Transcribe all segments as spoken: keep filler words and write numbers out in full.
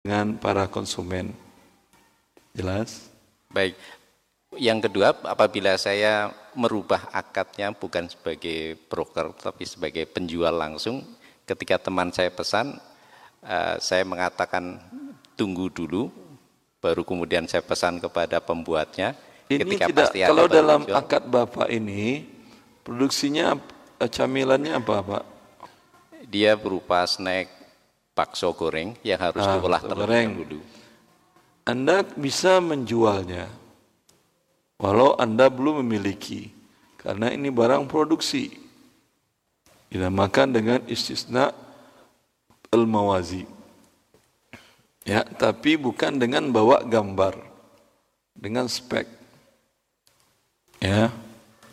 dengan para konsumen. Jelas? Baik. Yang kedua, apabila saya merubah akadnya bukan sebagai broker tapi sebagai penjual langsung, ketika teman saya pesan, uh, saya mengatakan tunggu dulu, baru kemudian saya pesan kepada pembuatnya. Ini ketika tidak, pasti kalau ada, dalam jual. akad Bapak ini, produksinya camilannya apa Pak? Dia berupa snack bakso goreng yang harus ah, diolah terlebih dahulu. Anda bisa menjualnya, walau Anda belum memiliki, karena ini barang produksi. Dinamakan dengan istisna al-mawazi. Ya, tapi bukan dengan bawa gambar, dengan spek. Ya.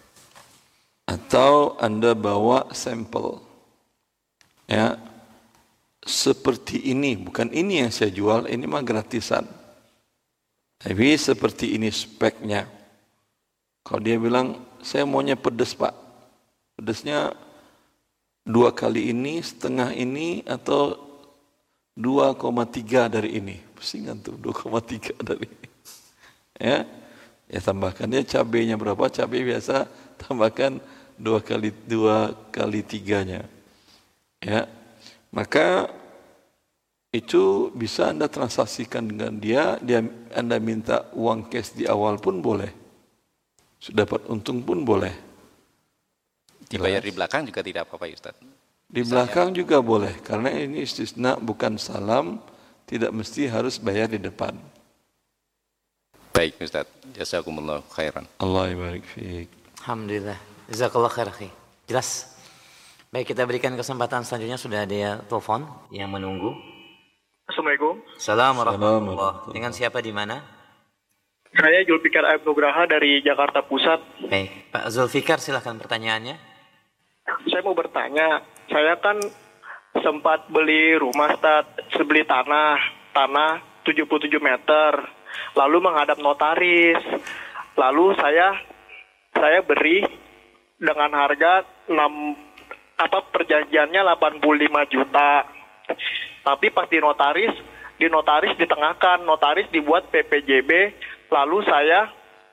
Atau Anda bawa sampel. Ya. Seperti ini, bukan ini yang saya jual, ini mah gratisan. Tapi seperti ini speknya. Kalau dia bilang, saya maunya pedas Pak. Pedasnya dua kali ini, setengah ini, atau dua koma tiga dari ini. Pusingan tuh, dua koma tiga dari ini. Ya, ya tambahkan dia cabenya berapa? Cabai biasa tambahkan dua kali dua kali tiganya. Ya, maka itu bisa Anda transaksikan dengan dia, dia Anda minta uang cash di awal pun boleh. Sudah dapat untung pun boleh. Dibayar di belakang juga tidak apa-apa Ustaz. Di belakang juga boleh, karena ini istisna bukan salam, tidak mesti harus bayar di depan. Baik Ustaz, jazakumullah khairan. Allah barik fiik. Alhamdulillah, jazakallah khair akhi. Jelas. Baik, kita berikan kesempatan selanjutnya, sudah ada telepon yang menunggu. Assalamualaikum. Assalamualaikum warahmatullahi wabarakatuh. Dengan siapa di mana? Saya Julfikar Aib Nugraha dari Jakarta Pusat. Baik, Pak Zulfikar silahkan pertanyaannya. Saya mau bertanya, saya kan sempat beli rumah, Ustaz, beli tanah, tanah tujuh puluh tujuh meter, lalu menghadap notaris. Lalu saya saya beri dengan harga enam apa perjanjiannya delapan puluh lima juta. Tapi pas di notaris, di notaris ditengahkan, notaris dibuat P P J B, lalu saya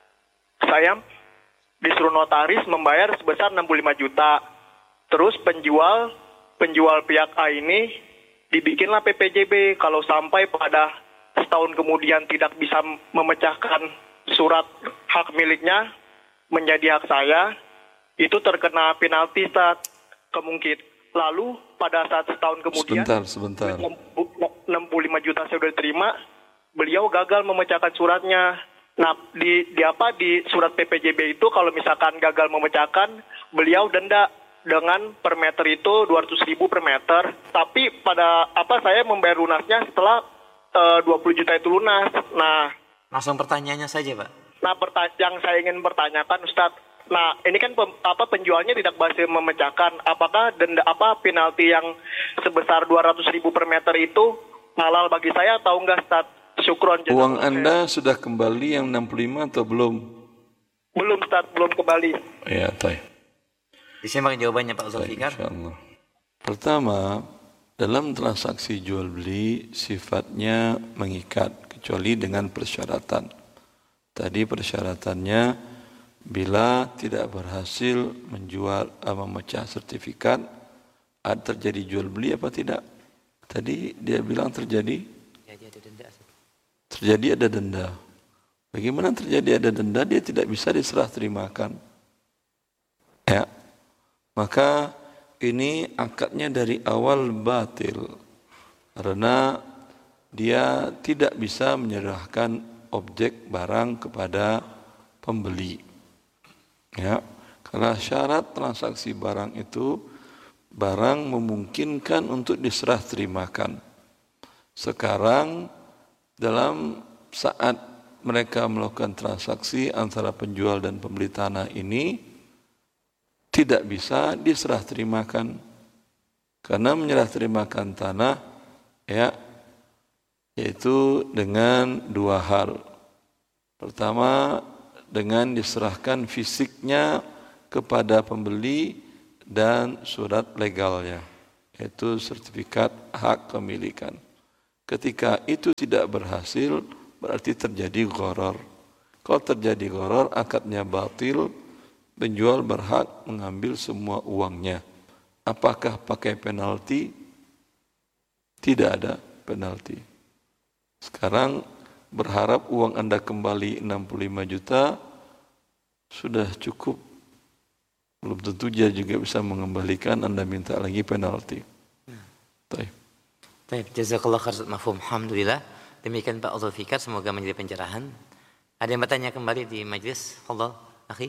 saya disuruh notaris membayar sebesar enam puluh lima juta. Terus penjual penjual pihak A ini dibikinlah P P J B. Kalau sampai pada setahun kemudian tidak bisa memecahkan surat hak miliknya menjadi hak saya, itu terkena penalti saat kemungkinan. Lalu pada saat setahun kemudian, sebentar, sebentar. enam puluh lima juta saya sudah terima, beliau gagal memecahkan suratnya. Nah, di, di apa di surat P P J B itu kalau misalkan gagal memecahkan, beliau denda dengan per meter itu dua ratus ribu per meter. Tapi pada apa saya membayar lunasnya setelah uh, dua puluh juta itu lunas. Nah, langsung pertanyaannya saja, Pak. Nah, perta- yang saya ingin bertanyakan, Ustadz. Nah, ini kan pem, apa penjualnya tidak berhasil memecahkan. Apakah denda apa penalti yang sebesar dua ratus ribu per meter itu halal bagi saya atau enggak, Ustaz? Syukron. Uang Anda sudah kembali yang enam puluh lima atau belum? Belum, Ustaz, belum kembali. Ya, baik. Disimak jawabannya Pak Zulfikar. Insyaallah. Pertama, dalam transaksi jual beli sifatnya mengikat kecuali dengan persyaratan. Tadi persyaratannya bila tidak berhasil menjual uh, memecah sertifikat, ada terjadi jual beli apa tidak? Tadi dia bilang terjadi. Jadi ada denda. Terjadi ada denda. Bagaimana terjadi ada denda? Dia tidak bisa diserah terimakan. Ya, maka ini akadnya dari awal batil karena dia tidak bisa menyerahkan objek barang kepada pembeli. Ya, karena syarat transaksi barang itu barang memungkinkan untuk diserah terimakan. Sekarang dalam saat mereka melakukan transaksi antara penjual dan pembeli tanah ini tidak bisa diserah terimakan. Karena menyerah terimakan tanah ya yaitu dengan dua hal. Pertama, dengan diserahkan fisiknya kepada pembeli dan surat legalnya, yaitu sertifikat hak kepemilikan. Ketika itu tidak berhasil, berarti terjadi gharar. Kalau terjadi gharar, akadnya batil, penjual berhak mengambil semua uangnya. Apakah pakai penalti? Tidak ada penalti. Sekarang berharap uang Anda kembali enam puluh lima juta, sudah cukup. Belum tentu dia juga bisa mengembalikan, Anda minta lagi penalti. Baik. Baik, jazakallah khair mafhum. Alhamdulillah. Demikian Pak Zulfikar, semoga menjadi pencerahan. Ada yang bertanya kembali di majlis? Fadhal, akhi.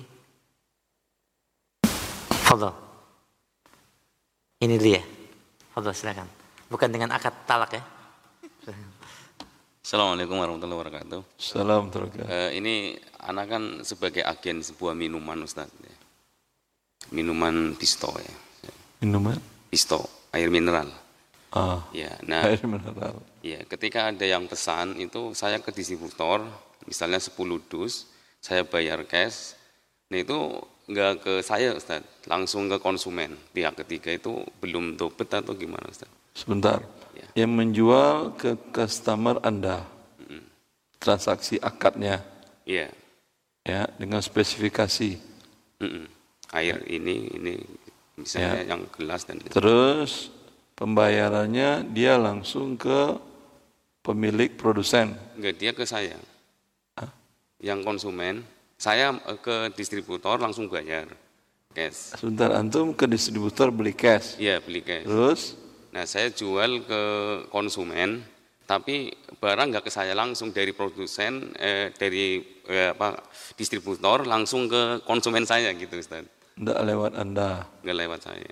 Fadhal. Ini dia. Fadhal, silakan. Bukan dengan akad talak ya. Assalamualaikum warahmatullahi wabarakatuh. Assalamualaikum. Uh, ini anak kan sebagai agen sebuah minuman, Ustaz. Minuman pisto ya. Minuman? Pisto, air mineral. Ah, ya, nah, air mineral. Ya, ketika ada yang pesan itu saya ke distributor, misalnya sepuluh dus, saya bayar cash. Nah itu enggak ke saya, Ustaz, langsung ke konsumen. Pihak ketiga itu belum tobat atau gimana, Ustaz? Sebentar. Ya. Yang menjual ke customer Anda, mm-hmm. transaksi akadnya, ya, ya, dengan spesifikasi. Mm-hmm. Air ya. ini, ini misalnya ya. yang gelas dan terus pembayarannya dia langsung ke pemilik produsen. Enggak, dia ke saya. Hah? Yang konsumen, saya ke distributor langsung bayar cash. Sebentar, antum ke distributor beli cash. Iya, beli cash. Terus? Nah, saya jual ke konsumen, tapi barang nggak ke saya langsung dari produsen, eh, dari eh, apa distributor langsung ke konsumen saya gitu, Ustaz. Nggak lewat Anda. Nggak lewat saya.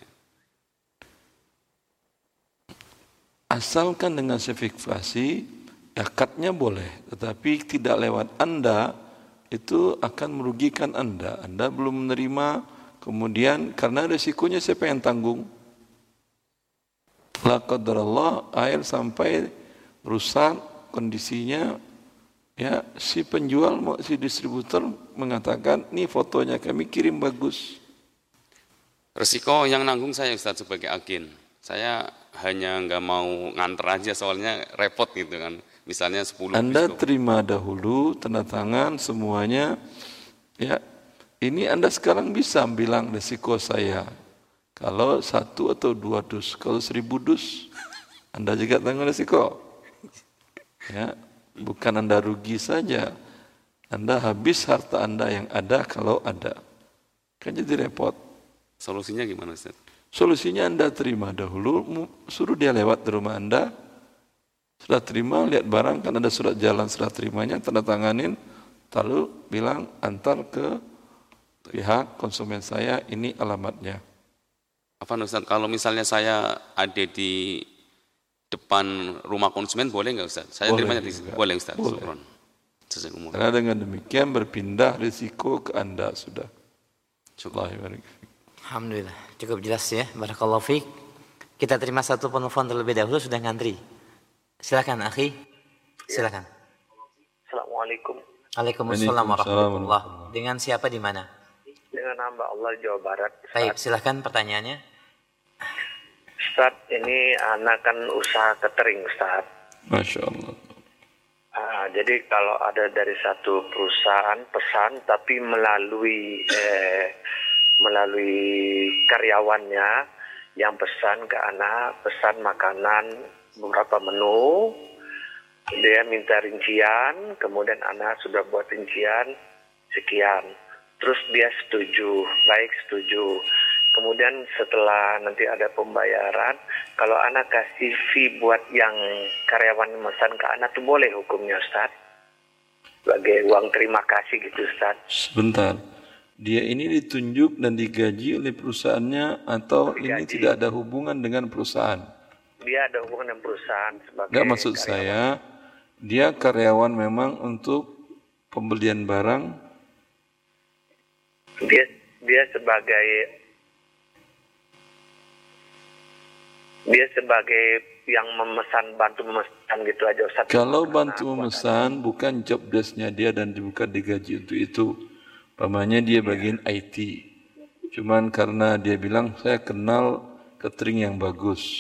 Asalkan dengan sertifikasi, akadnya boleh, tetapi tidak lewat Anda, itu akan merugikan Anda. Anda belum menerima, kemudian karena risikonya siapa yang tanggung? La qadarallah, air sampai rusak kondisinya, ya si penjual, si distributor mengatakan, nih fotonya kami kirim bagus. Resiko yang nanggung saya, Ustaz, sebagai agen. Saya hanya nggak mau nganter aja, soalnya repot gitu kan. Misalnya sepuluh. Anda bisko. Terima dahulu, tanda tangan semuanya. Ya, ini Anda sekarang bisa bilang resiko saya. Kalau satu atau dua dus, kalau seribu dus, Anda juga tanggung resiko. Ya, bukan Anda rugi saja, Anda habis harta Anda yang ada kalau ada. Kan jadi repot. Solusinya gimana, Ustaz? Solusinya Anda terima dahulu, suruh dia lewat di rumah Anda. Sudah terima, lihat barang, kan ada surat jalan sudah terimanya, tanda tanganin, lalu bilang antar ke pihak konsumen saya, ini alamatnya. Apa Ustaz, kalau misalnya saya ada di depan rumah konsumen, boleh nggak Ustaz? Saya boleh terimanya di juga. Boleh Ustaz. Boleh. Syukron. Karena dengan demikian berpindah risiko ke Anda sudah. Syukron. Alhamdulillah, cukup jelas ya. Barakallahu fiik. Kita terima satu penelpon terlebih dahulu, sudah ngantri. Silakan, akhi. Silakan. Assalamualaikum. Waalaikumsalam warahmatullahi wabarakatuh. Dengan siapa di mana? Dengan hamba Allah Jawa Barat. Baik, silakan pertanyaannya. Ustaz, ini anak kan usaha catering, Ustaz. Masya Allah. Uh, jadi kalau ada dari satu perusahaan pesan, tapi melalui eh, melalui karyawannya yang pesan ke anak, pesan makanan beberapa menu, dia minta rincian, kemudian anak sudah buat rincian sekian, terus dia setuju, baik setuju. Kemudian setelah nanti ada pembayaran, kalau anak kasih fee buat yang karyawan memesan ke anak, itu boleh hukumnya, Ustaz? Sebagai uang terima kasih gitu, Ustaz. Sebentar, dia ini ditunjuk dan digaji oleh perusahaannya atau digaji. Ini tidak ada hubungan dengan perusahaan? Dia ada hubungan dengan perusahaan sebagai Enggak, maksud karyawan. Saya, dia karyawan memang untuk pembelian barang. Dia dia sebagai dia sebagai yang memesan, bantu memesan gitu aja, Ustaz. Kalau bantu memesan bukan job desk-nya dia dan bukan digaji untuk itu. Pamannya dia bagian I T. Cuman karena dia bilang saya kenal catering yang bagus,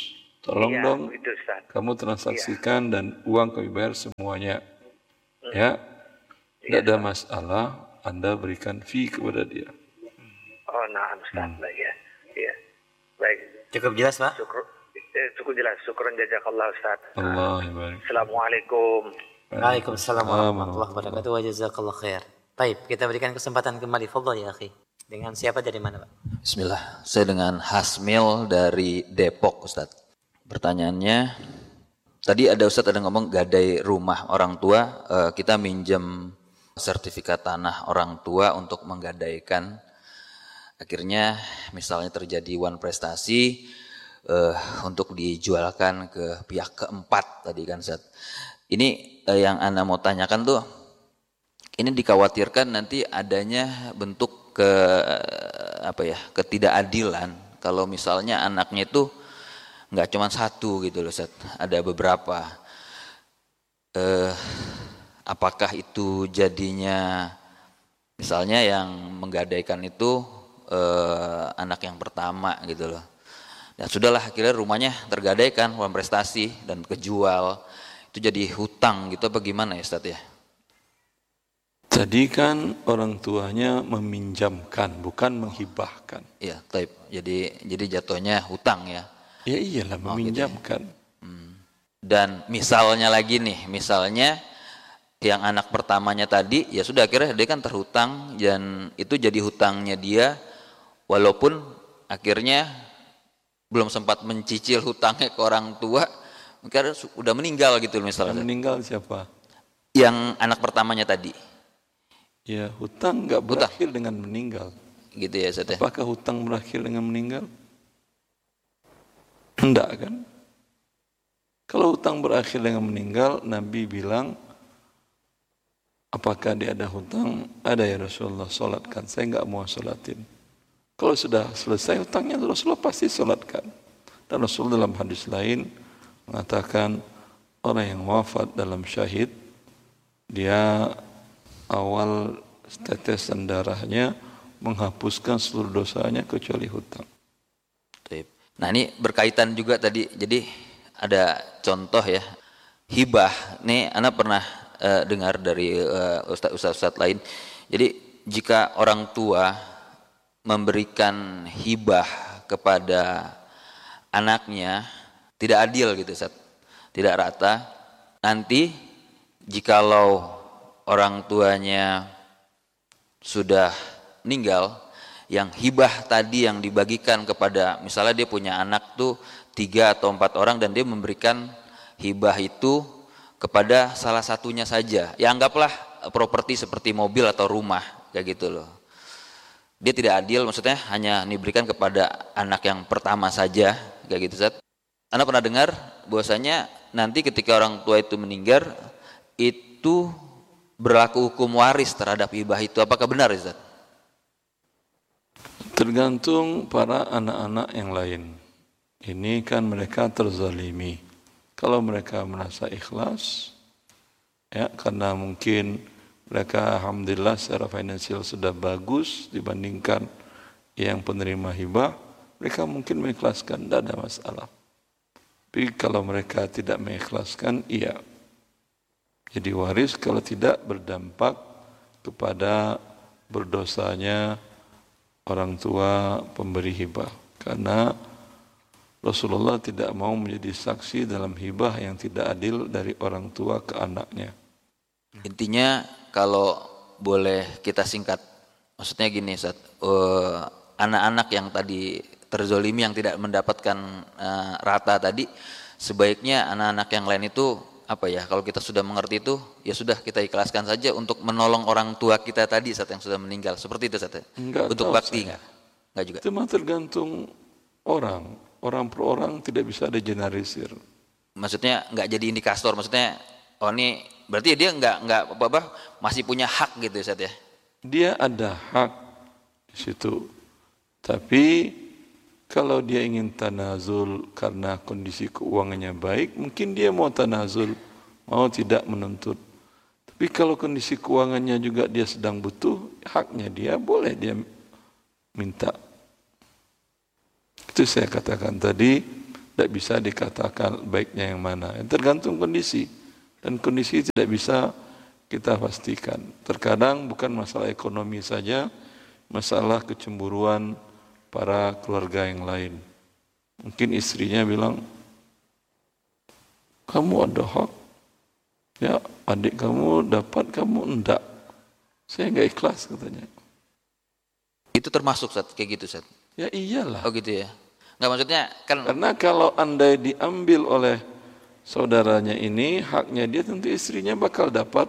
tolong Iya, dong itu, Ustaz. kamu transaksikan dan uang kami bayar semuanya. Hmm. Ya, tidak Iya, ada Ustaz. masalah, Anda berikan fee kepada dia. Oh, nah, Ustaz. Hmm. Baik ya. Iya. Baik. Cukup jelas, Pak? Syukur, eh, cukup jelas. Syukran jazakallah, Ustaz. Allah barik. Assalamualaikum. Waalaikumsalam warahmatullahi wabarakatuh. Wa jazakallah khair. Baik, kita berikan kesempatan kembali. Fadhal ya, akhi. Dengan siapa dari mana, Pak? Bismillah. Saya dengan Hasmil dari Depok, Ustaz. Pertanyaannya, tadi ada Ustaz ada ngomong gadai rumah orang tua, eh, kita minjem sertifikat tanah orang tua untuk menggadaikan. Akhirnya misalnya terjadi wan prestasi eh, untuk dijualkan ke pihak keempat tadi kan Ustaz. Ini eh, yang Anda mau tanyakan tuh, ini dikhawatirkan nanti adanya bentuk ke apa ya ketidakadilan kalau misalnya anaknya itu nggak cuma satu gitu loh Ustaz, ada beberapa. Eh, apakah itu jadinya misalnya yang menggadaikan itu eh, anak yang pertama gitu loh. Dan sudahlah akhirnya rumahnya tergadaikan uang prestasi dan kejual, itu jadi hutang gitu apa gimana ya Ustaz ya? Tadi kan orang tuanya meminjamkan, bukan menghibahkan. Iya, taib. Jadi jadi jatuhnya hutang ya. Ya iyalah, Oh, gitu ya. meminjamkan. Hmm. Dan misalnya lagi nih, misalnya yang anak pertamanya tadi, ya sudah akhirnya dia kan terhutang dan itu jadi hutangnya dia, walaupun akhirnya belum sempat mencicil hutangnya ke orang tua, karena udah meninggal gitu misalnya. Yang meninggal siapa? Yang anak pertamanya tadi, Ya, hutang nggak berakhir dengan meninggal. gitu ya Ustaz ya. Apakah hutang berakhir dengan meninggal? Enggak kan? Kalau hutang berakhir dengan meninggal, Nabi bilang, apakah dia ada hutang? Ada ya Rasulullah, solatkan. Saya nggak mau solatin. Kalau sudah selesai hutangnya, Rasulullah pasti solatkan. Dan Rasulullah dalam hadis lain mengatakan, orang yang wafat dalam syahid, dia awal tetesan darahnya menghapuskan seluruh dosanya kecuali hutang. Nah ini berkaitan juga tadi, jadi ada contoh ya, hibah. Nih Anda pernah uh, dengar dari uh, ustaz-ustaz lain. Jadi jika orang tua memberikan hibah kepada anaknya, tidak adil gitu Ustaz, tidak rata. Nanti jikalau orang tuanya sudah meninggal, yang hibah tadi yang dibagikan kepada, misalnya dia punya anak tuh tiga atau empat orang dan dia memberikan hibah itu kepada salah satunya saja, ya anggaplah properti seperti mobil atau rumah kayak gitu loh. Dia tidak adil, maksudnya hanya diberikan kepada anak yang pertama saja kayak gitu Ustaz. Anda pernah dengar bahwasanya nanti ketika orang tua itu meninggal itu berlaku hukum waris terhadap hibah itu, apakah benar Ustaz? Tergantung para anak-anak yang lain. Ini kan mereka terzalimi. Kalau mereka merasa ikhlas, ya karena mungkin mereka alhamdulillah secara finansial sudah bagus dibandingkan yang penerima hibah, mereka mungkin mengikhlaskan, tidak ada masalah. Tapi kalau mereka tidak mengikhlaskan, iya. Jadi waris kalau tidak berdampak kepada berdosanya orang tua pemberi hibah. Karena Rasulullah tidak mau menjadi saksi dalam hibah yang tidak adil dari orang tua ke anaknya. Intinya kalau boleh kita singkat, maksudnya gini Ustaz, uh, anak-anak yang tadi terzolimi yang tidak mendapatkan uh, rata tadi, sebaiknya anak-anak yang lain itu apa ya, kalau kita sudah mengerti itu, ya sudah kita ikhlaskan saja untuk menolong orang tua kita tadi saat yang sudah meninggal. Seperti itu Ustaz. Enggak, untuk bakti enggak? Enggak juga. Itu mah tergantung orang. Orang per orang tidak bisa ada generalisir. Maksudnya enggak jadi indikator, maksudnya oh ini berarti dia enggak enggak apa-apa masih punya hak gitu Ustaz ya. Dia ada hak di situ. Tapi kalau dia ingin tanazul karena kondisi keuangannya baik, mungkin dia mau tanazul, mau tidak menuntut. Tapi kalau kondisi keuangannya juga dia sedang butuh, haknya dia, boleh dia minta. Itu saya katakan tadi, tidak bisa dikatakan baiknya yang mana. Tergantung kondisi. Dan kondisi tidak bisa kita pastikan. Terkadang bukan masalah ekonomi saja, masalah kecemburuan para keluarga yang lain. Mungkin istrinya bilang, kamu ada hak, ya adik kamu dapat, kamu enggak. Saya enggak ikhlas katanya. Itu termasuk Ustaz, kayak gitu Ustaz? Ya iyalah. Oh gitu ya. Enggak, maksudnya kan. Karena kalau andai diambil oleh saudaranya ini, haknya dia tentu istrinya bakal dapat.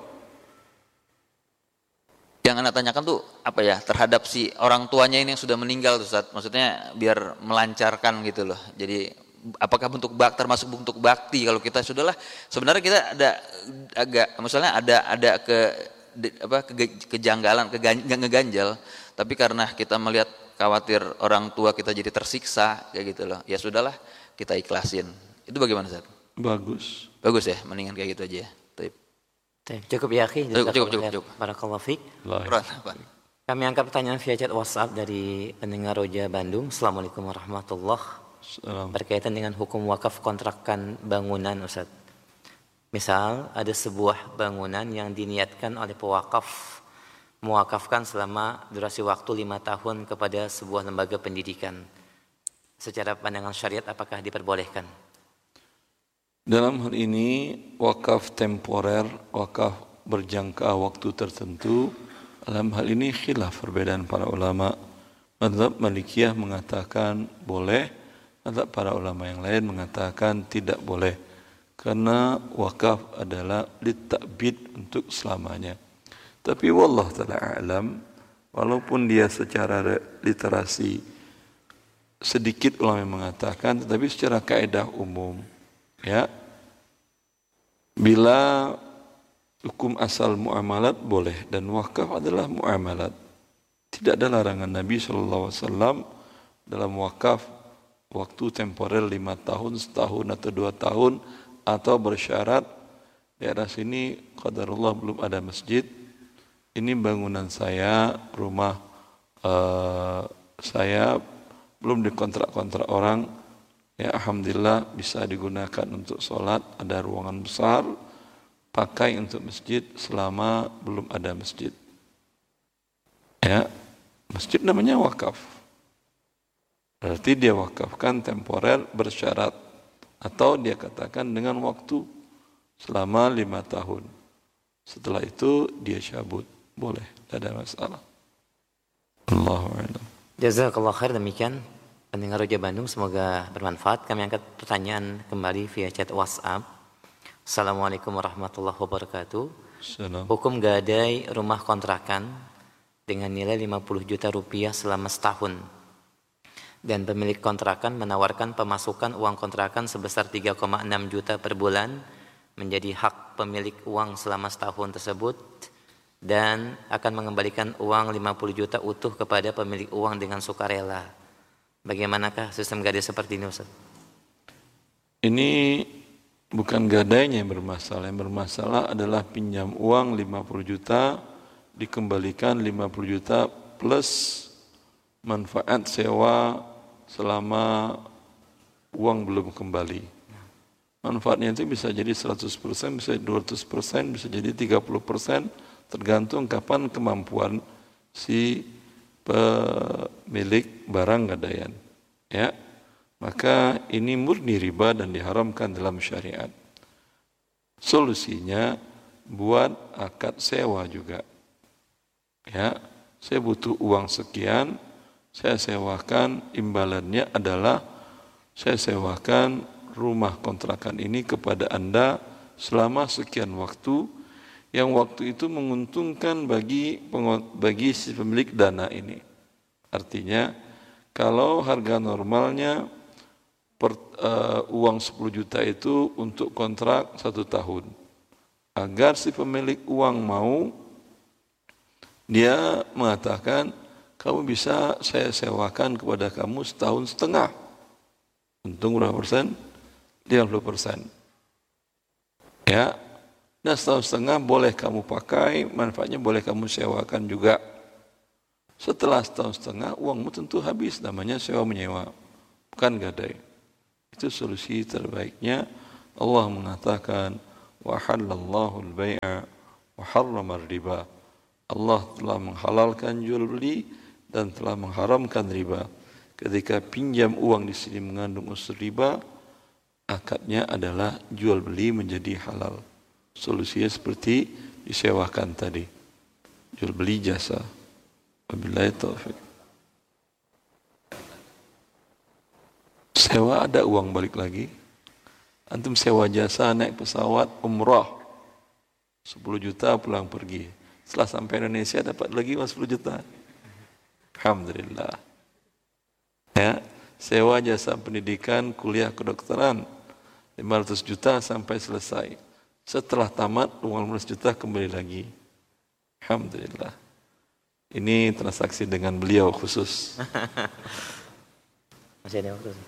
Yang Anda tanyakan tuh apa ya, terhadap si orang tuanya ini yang sudah meninggal tuh Ustaz. Maksudnya biar melancarkan gitu loh. Jadi apakah bentuk bak termasuk bentuk bakti kalau kita sudahlah sebenarnya kita ada agak misalnya ada ada ke apa ke, kejanggalan, keganjal, tapi karena kita melihat khawatir orang tua kita jadi tersiksa kayak gitu loh. Ya sudahlah, kita ikhlasin. Itu bagaimana Ustaz? Bagus. Bagus ya, mendingan kayak gitu aja ya. Cukup ya akhi. Cukup, cukup, cukup, cukup. Barakallahu fiik. Lah. Kami angkat pertanyaan via chat WhatsApp dari pendengar Roja Bandung. Assalamualaikum warahmatullahi wabarakatuh. Berkaitan dengan hukum wakaf kontrakan bangunan Ustaz. Misal ada sebuah bangunan yang diniatkan oleh pewakaf mewakafkan selama durasi waktu lima tahun kepada sebuah lembaga pendidikan. Secara pandangan syariat apakah diperbolehkan? Dalam hal ini wakaf temporer, wakaf berjangka waktu tertentu, dalam hal ini khilaf perbedaan para ulama. Mazhab Malikiyah mengatakan boleh, mazhab para ulama yang lain mengatakan tidak boleh. Karena wakaf adalah litakbid untuk selamanya. Tapi wallah ta'ala a'lam, walaupun dia secara literasi sedikit ulama yang mengatakan, tetapi secara kaidah umum, ya, bila hukum asal muamalat boleh dan wakaf adalah muamalat. Tidak ada larangan Nabi shallallahu alaihi wasallam dalam wakaf waktu temporer lima tahun, setahun atau dua tahun atau bersyarat daerah sini qadarullah belum ada masjid. Ini bangunan saya, rumah uh, saya belum dikontrak-kontrak orang. Ya alhamdulillah bisa digunakan untuk sholat, ada ruangan besar, pakai untuk masjid selama belum ada masjid. Ya, masjid namanya wakaf. Berarti dia wakafkan temporer bersyarat. Atau dia katakan dengan waktu selama lima tahun. Setelah itu dia cabut. Boleh, tidak ada masalah. Allahu a'lam. Jazakallah khair, demikian pendengar Roja Bandung, semoga bermanfaat. Kami angkat pertanyaan kembali via chat WhatsApp. Assalamualaikum warahmatullahi wabarakatuh. Salam. Hukum gadai rumah kontrakan dengan nilai lima puluh juta rupiah selama setahun. Dan pemilik kontrakan menawarkan pemasukan uang kontrakan sebesar tiga koma enam juta per bulan menjadi hak pemilik uang selama setahun tersebut dan akan mengembalikan uang lima puluh juta utuh kepada pemilik uang dengan sukarela. Bagaimanakah sistem gadai seperti ini Ustaz? Ini bukan gadainya yang bermasalah. Yang bermasalah adalah pinjam uang lima puluh juta dikembalikan lima puluh juta plus manfaat sewa selama uang belum kembali. Manfaatnya itu bisa jadi seratus persen, bisa dua ratus persen, bisa jadi tiga puluh persen, tergantung kapan kemampuan si pemilik barang gadaian. Ya, maka ini murni riba dan diharamkan dalam syariat. Solusinya buat akad sewa juga. Ya, saya butuh uang sekian, saya sewakan, imbalannya adalah saya sewakan rumah kontrakan ini kepada Anda selama sekian waktu, yang waktu itu menguntungkan bagi bagi si pemilik dana ini. Artinya kalau harga normalnya per, uh, uang sepuluh juta itu untuk kontrak satu tahun, agar si pemilik uang mau, dia mengatakan kamu bisa saya sewakan kepada kamu setahun setengah, untung berapa persen? lima puluh persen. Ya, dan setahun setengah boleh kamu pakai, manfaatnya boleh kamu sewakan juga. Setelah setahun setengah, uangmu tentu habis, namanya sewa menyewa, bukan gadai. Itu solusi terbaiknya. Allah mengatakan, wa halallahu al-bai'a wa harrama riba. Allah telah menghalalkan jual beli dan telah mengharamkan riba. Ketika pinjam uang di sini mengandung unsur riba, akadnya adalah jual beli menjadi halal. Solusinya seperti disewakan tadi, jual beli jasa. Wabillahi taufik. Sewa ada uang balik lagi. Antum sewa jasa naik pesawat umrah sepuluh juta pulang pergi. Setelah sampai Indonesia dapat lagi uang sepuluh juta. Alhamdulillah. Ya, sewa jasa pendidikan kuliah kedokteran lima ratus juta sampai selesai. Setelah tamat uang lima ratus juta kembali lagi. Alhamdulillah. Ini transaksi dengan beliau khusus. Masih ada waktu.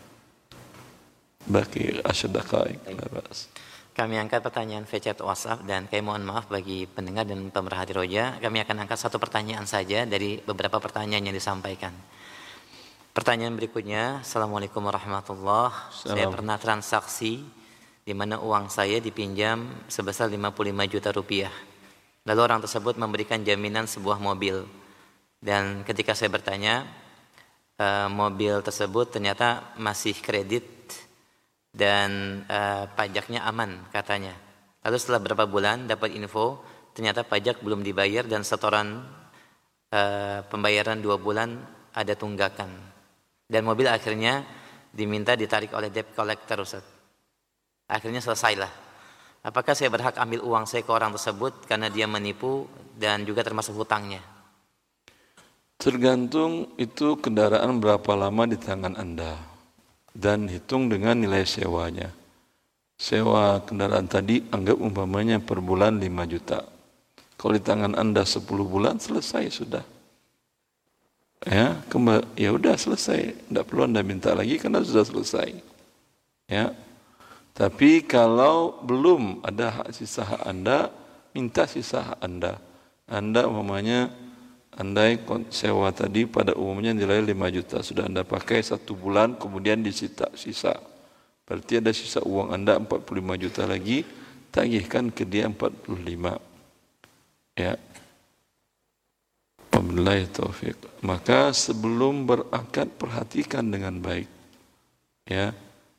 Baki asyadaqaik. Kami angkat pertanyaan V chat WhatsApp dan kami mohon maaf bagi pendengar dan pemerhati roja. Kami akan angkat satu pertanyaan saja dari beberapa pertanyaan yang disampaikan. Pertanyaan berikutnya, Assalamualaikum warahmatullahi wabarakatuh. Saya pernah transaksi di mana uang saya dipinjam sebesar lima puluh lima juta rupiah. Lalu orang tersebut memberikan jaminan sebuah mobil. Dan ketika saya bertanya, uh, mobil tersebut ternyata masih kredit dan uh, pajaknya aman katanya. Lalu setelah beberapa bulan dapat info, ternyata pajak belum dibayar dan setoran uh, pembayaran dua bulan ada tunggakan. Dan mobil akhirnya diminta ditarik oleh debt collector, Ustaz. Akhirnya selesailah. Apakah saya berhak ambil uang saya ke orang tersebut karena dia menipu dan juga termasuk hutangnya? Tergantung itu kendaraan berapa lama di tangan Anda dan hitung dengan nilai sewanya. Sewa kendaraan tadi anggap umpamanya per bulan lima juta. Kalau di tangan Anda sepuluh bulan selesai sudah. Ya, kembali, ya udah selesai, tidak perlu Anda minta lagi karena sudah selesai. Ya, tapi kalau belum ada hak sisa hak Anda, minta sisa hak Anda. Anda umpamanya andai sewa tadi pada umumnya nilai lima juta, sudah Anda pakai satu bulan, kemudian disita sisa. Berarti ada sisa uang Anda empat puluh lima juta lagi, tagihkan ke dia empat puluh lima. Ya. Wabillahi taufik. Maka sebelum berakad perhatikan dengan baik. Ya.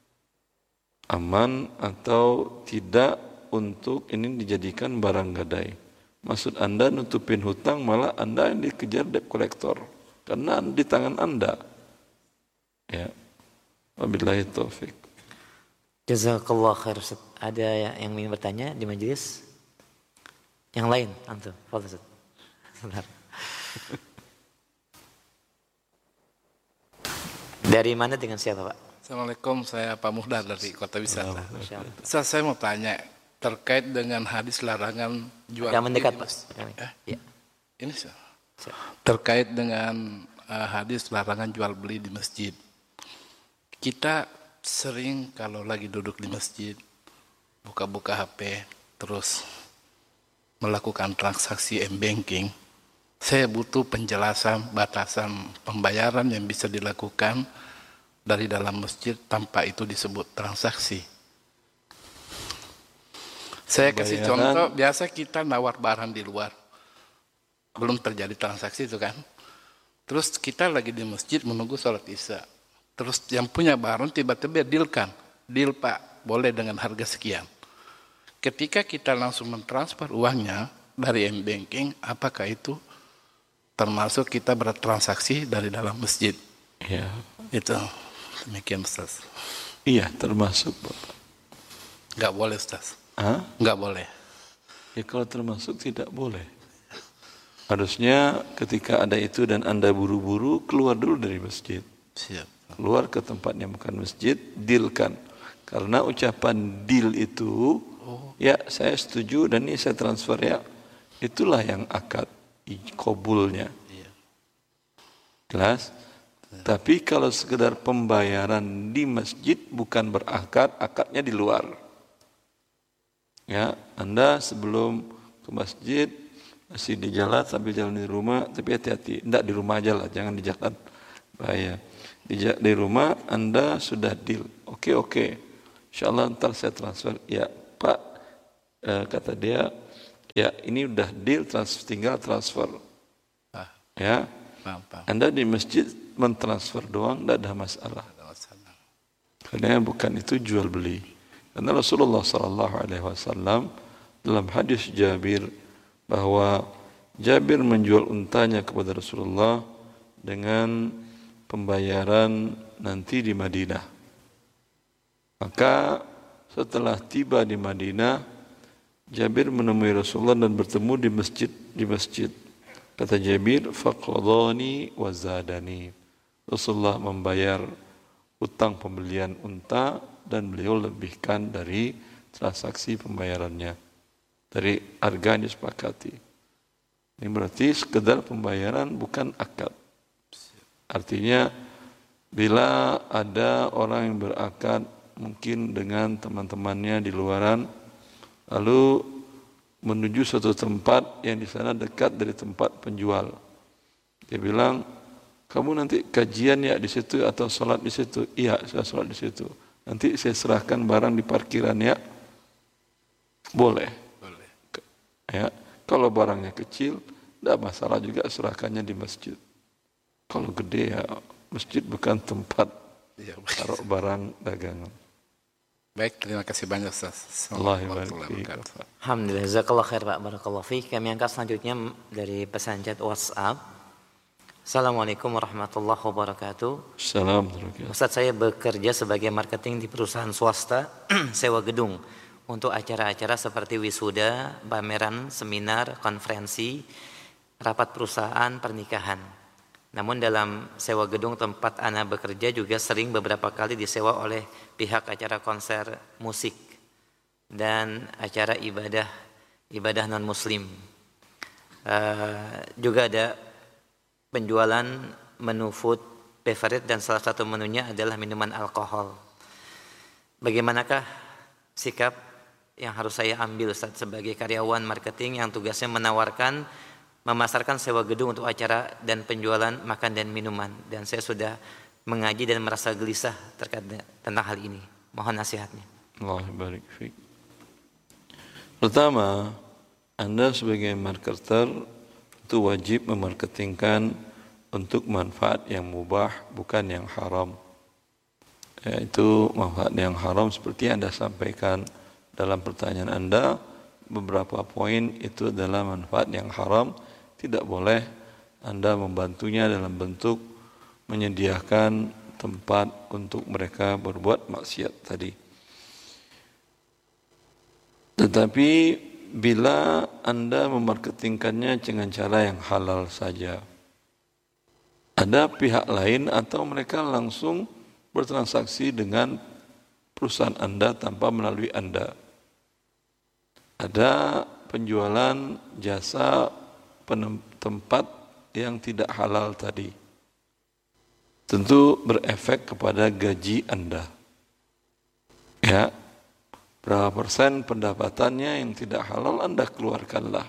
Aman atau tidak untuk ini dijadikan barang gadai. Maksud Anda nutupin hutang, malah Anda yang dikejar debt collector. Karena di tangan Anda. Ya. Wabillahi taufik. Jazakallah khair, Ustaz. Ada yang ingin bertanya di majelis? Yang lain, antum. Fadhil, Ustaz. Sebentar. Dari mana dengan siapa, Pak? Assalamualaikum, saya Pak Muhdar dari Kota Wisata. Saya, saya mau tanya terkait dengan hadis larangan jual Yang mendekat, beli. Pak. Eh? Ya. Ini sih. Terkait dengan uh, hadis larangan jual beli di masjid. Kita sering kalau lagi duduk di masjid, buka-buka H P, terus melakukan transaksi m-banking. Saya butuh penjelasan batasan pembayaran yang bisa dilakukan dari dalam masjid tanpa itu disebut transaksi. Saya kasih contoh, biasa kita nawar barang di luar. Belum terjadi transaksi itu kan. Terus kita lagi di masjid menunggu sholat isya. Terus yang punya barang tiba-tiba dealkan. Deal Pak, boleh dengan harga sekian. Ketika kita langsung mentransfer uangnya dari m-banking, apakah itu termasuk kita bertransaksi dari dalam masjid? Ya. Itu demikian Ustaz. Iya, termasuk Bapak. Enggak boleh Ustaz. Hah? Enggak boleh. Ya kalau termasuk tidak boleh. Harusnya ketika ada itu dan Anda buru-buru, keluar dulu dari masjid. Siap. Keluar ke tempat yang bukan masjid, dealkan. Karena ucapan deal itu, oh. ya saya setuju dan ini saya transfer ya, itulah yang akad. Kabulnya. Iya. Jelas? Iya. Tapi kalau sekedar pembayaran di masjid bukan berakad, akadnya di luar. Ya, Anda sebelum ke masjid masih di jalan sambil jalan di rumah, tapi hati-hati, enggak di rumah aja lah, jangan di jalan. Bahaya. Di, di rumah Anda sudah deal. Oke oke, insya Allah ntar saya transfer. Ya Pak, eh, kata dia, ya ini udah deal, trans, tinggal transfer. Ah, Ya, paham, paham. Anda di masjid mentransfer doang, tidak ada masalah. Karena bukan itu jual beli. Karena Rasulullah Sallallahu Alaihi Wasallam dalam hadis Jabir bahwa Jabir menjual untanya kepada Rasulullah dengan pembayaran nanti di Madinah. Maka setelah tiba di Madinah, Jabir menemui Rasulullah dan bertemu di masjid di masjid. Kata Jabir, faqadani wa zadani. Rasulullah membayar utang pembelian unta dan beliau lebihkan dari transaksi pembayarannya, dari harga yang disepakati. Ini berarti sekedar pembayaran bukan akad. Artinya bila ada orang yang berakad mungkin dengan teman-temannya di luaran, lalu menuju suatu tempat yang di sana dekat dari tempat penjual. Dia bilang, kamu nanti kajian ya di situ atau sholat di situ? Iya, saya sholat di situ. Nanti saya serahkan barang di parkiran ya. Boleh. Boleh. Ya, kalau barangnya kecil, tidak masalah juga serahkannya di masjid. Kalau gede ya, masjid bukan tempat Ya, taruh barang dagangan. baik, terima kasih banyak Ustaz. Allah Warahmatullahi barik wabarakatuh. Alhamdulillah, jazakallah khair Pak, barakallahu fiik. Kami angkat selanjutnya dari pesan chat WhatsApp. Assalamualaikum warahmatullahi wabarakatuh. Assalamualaikum. Ustaz, saya bekerja sebagai marketing di perusahaan swasta sewa gedung untuk acara-acara seperti wisuda, pameran, seminar, konferensi, rapat perusahaan, pernikahan. Namun dalam sewa gedung tempat Ana bekerja juga sering beberapa kali disewa oleh pihak acara konser musik dan acara ibadah ibadah non muslim. Uh, juga ada penjualan menu food beverage dan salah satu menunya adalah minuman alkohol. Bagaimanakah sikap yang harus saya ambil Ustaz sebagai karyawan marketing yang tugasnya menawarkan memasarkan sewa gedung untuk acara dan penjualan makan dan minuman, dan saya sudah mengaji dan merasa gelisah terkait tentang hal ini. Mohon nasihatnya. Allah barik fiik. Pertama, Anda sebagai marketer itu wajib memarketingkan untuk manfaat yang mubah, bukan yang haram. Yaitu manfaat yang haram seperti yang Anda sampaikan dalam pertanyaan Anda, beberapa poin itu adalah manfaat yang haram. Tidak boleh Anda membantunya dalam bentuk menyediakan tempat untuk mereka berbuat maksiat tadi. Tetapi bila Anda memarketingkannya dengan cara yang halal saja, ada pihak lain atau mereka langsung bertransaksi dengan perusahaan Anda tanpa melalui Anda. Ada penjualan jasa tempat yang tidak halal tadi. Tentu berefek kepada gaji Anda. Ya, berapa persen pendapatannya yang tidak halal Anda keluarkanlah.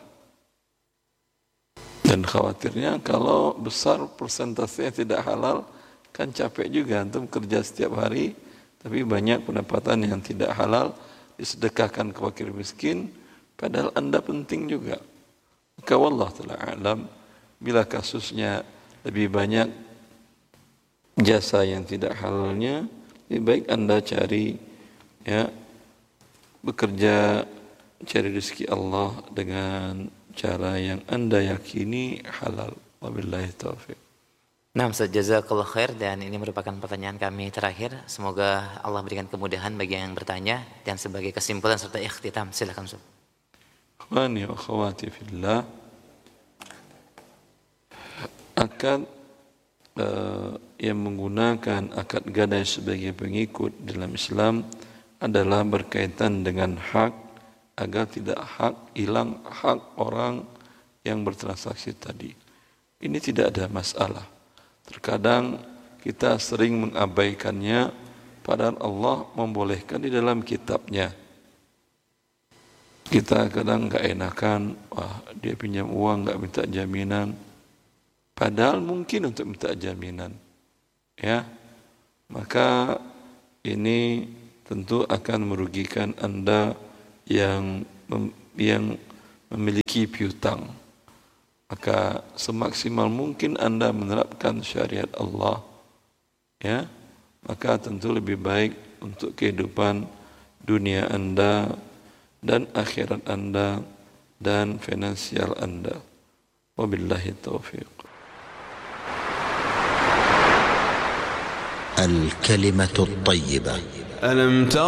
Dan khawatirnya kalau besar persentasenya tidak halal, kan capek juga antum kerja setiap hari, tapi banyak pendapatan yang tidak halal disedekahkan ke fakir miskin, padahal Anda penting juga. Maka wallahu ta'ala a'lam, bila kasusnya lebih banyak jasa yang tidak halalnya, lebih baik Anda cari ya bekerja cari rezeki Allah dengan cara yang Anda yakini halal. Wabillahi taufiq. Nah, Ustaz, jazakallah khair, dan ini merupakan pertanyaan kami terakhir. Semoga Allah berikan kemudahan bagi yang bertanya, dan sebagai kesimpulan serta ikhtitam, silakan Ustaz. Ikhwani wa akhwati fillah, akad uh, yang menggunakan akad gadai sebagai pengikut dalam Islam adalah berkaitan dengan hak, agar tidak hak hilang hak orang yang bertransaksi tadi. Ini tidak ada masalah. Terkadang kita sering mengabaikannya, padahal Allah membolehkan di dalam kitabnya. Kita kadang nggak enakan, wah dia pinjam uang nggak minta jaminan, padahal mungkin untuk minta jaminan, ya. Maka ini tentu akan merugikan Anda yang mem, yang memiliki piutang. Maka semaksimal mungkin Anda menerapkan syariat Allah, ya, maka tentu lebih baik untuk kehidupan dunia Anda dan akhirat Anda dan finansial Anda. Wabillahi taufiq. الكلمة الطيبة. ألم تر